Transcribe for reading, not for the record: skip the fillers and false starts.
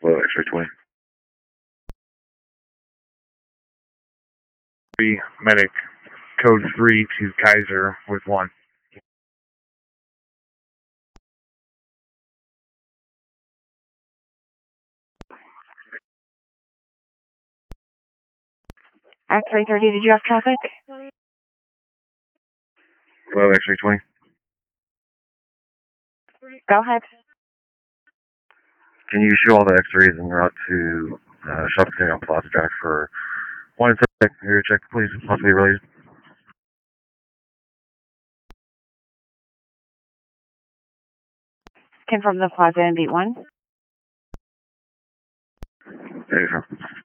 Hello, X-ray 20. Medic, code 3 to Kaiser with 1. X-ray 30, did you have traffic? Hello, X-ray 20. Go ahead. Can you show all the X-rays en route to Shopping Center on Plaza Drive for 1 and 7 area check, please, possibly related? Confirm the Plaza and Beat 1. There you go.